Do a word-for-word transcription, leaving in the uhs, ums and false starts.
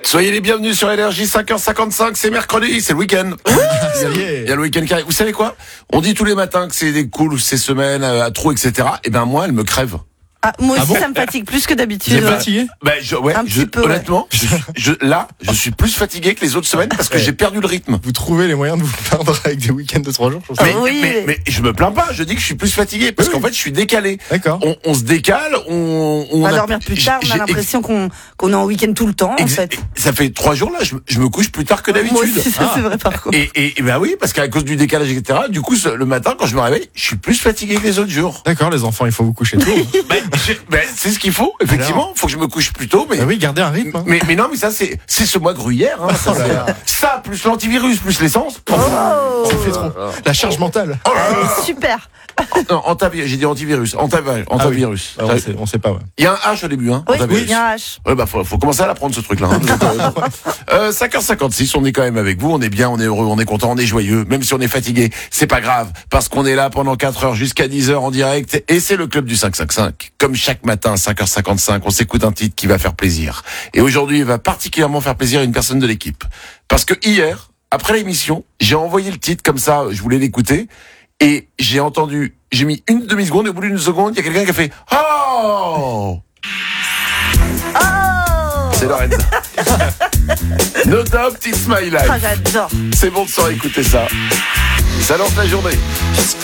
Soyez les bienvenus sur Énergie, cinq heures cinquante-cinq, c'est mercredi, c'est le week-end. Il y a le week-end qui arrive. Vous savez quoi? On dit tous les matins que c'est des cool, ces semaines à trop, et cetera. Et ben moi, elle me crève. Ah, moi aussi, Ah bon ça me fatigue plus que d'habitude. Vous êtes fatigué? Ben, je, ouais, Un je, petit peu, honnêtement, je, je, là, je suis plus fatigué que les autres semaines parce que Ouais. j'ai perdu le rythme. Vous trouvez les moyens de vous plaindre avec des week-ends de trois jours, je trouve ça. Mais, oui, mais, mais- mais je me plains pas, je dis que je suis plus fatigué parce Oui. qu'en fait, je suis décalé. D'accord. On, on se décale, on, on On va a- dormir plus tard, on j'ai- a l'impression qu'on qu'on est en week-end tout le temps, en ex- fait. Ça fait trois jours là, je, me- je me couche plus tard que Moi d'habitude. aussi, ça, c'est vrai, par contre. Et, et, et ben oui, parce qu'à cause du décalage, et cetera. Du coup, ce- le matin, quand je me réveille, je suis plus fatigué que les autres jours. D'accord, les enfants, il faut vous coucher tôt. Ben, je- ben, c'est ce qu'il faut, effectivement. Faut que je me couche plus tôt, mais. Ah oui, gardez un rythme. hein. Mais, mais non, mais ça, c'est, c'est ce mois gruyère, hein. Ça, Oh là là. c'est- ça, plus l'antivirus, plus l'essence. Oh, Ça fait trop. La charge mentale. Oh là là. allez, super. Non, antavirus, j'ai dit antivirus. Antavirus. Ah oui. antivirus. Ah, on, sait, on sait pas, ouais. Il y a un H au début, hein. Oui, antivirus. il y a un H. Ouais, bah, faut, faut commencer à l'apprendre, ce truc-là. Hein. euh, cinq heures cinquante-six, on est quand même avec vous, on est bien, on est heureux, on est content, on est joyeux, même si on est fatigué, c'est pas grave, parce qu'on est là pendant quatre heures jusqu'à dix heures en direct, et c'est le club du cinq cent cinquante-cinq. Comme chaque matin à cinq heures cinquante-cinq, on s'écoute un titre qui va faire plaisir. Et aujourd'hui, il va particulièrement faire plaisir à une personne de l'équipe. Parce que hier, après l'émission, j'ai envoyé le titre comme ça, je voulais l'écouter, et j'ai entendu, j'ai mis une demi-seconde, et au bout d'une seconde, il y a quelqu'un qui a fait « Oh !» Oh, C'est Lorenza. No doubt it's my life. ah, j'adore. C'est bon de s'en écouter ça. Ça lance la journée.